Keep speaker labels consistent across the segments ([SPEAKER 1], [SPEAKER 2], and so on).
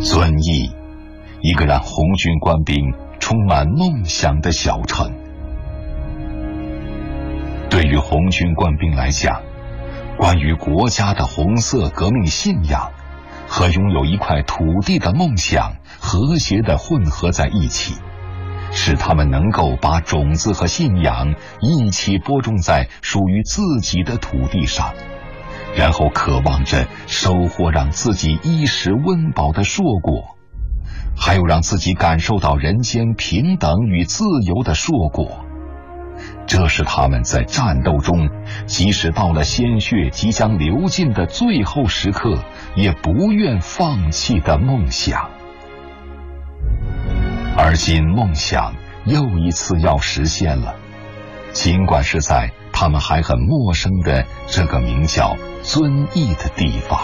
[SPEAKER 1] 遵义，一个让红军官兵充满梦想的小城。对于红军官兵来讲，关于国家的红色革命信仰和拥有一块土地的梦想和谐地混合在一起，使他们能够把种子和信仰一起播种在属于自己的土地上，然后渴望着收获让自己衣食温饱的硕果，还有让自己感受到人间平等与自由的硕果。这是他们在战斗中，即使到了鲜血即将流尽的最后时刻，也不愿放弃的梦想。而今梦想又一次要实现了，尽管是在他们还很陌生的这个名叫遵义的地方。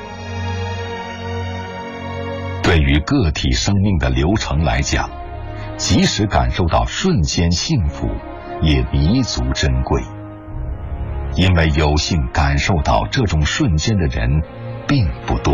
[SPEAKER 1] 对于个体生命的流程来讲，即使感受到瞬间幸福，也弥足珍贵，因为有幸感受到这种瞬间的人并不多。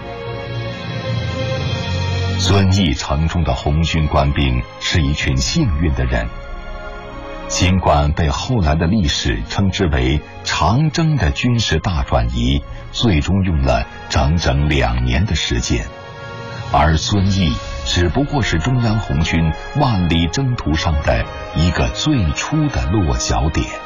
[SPEAKER 1] 遵义城中的红军官兵是一群幸运的人，尽管被后来的历史称之为长征的军事大转移，最终用了整整2年的时间，而遵义只不过是中央红军万里征途上的一个最初的落脚点。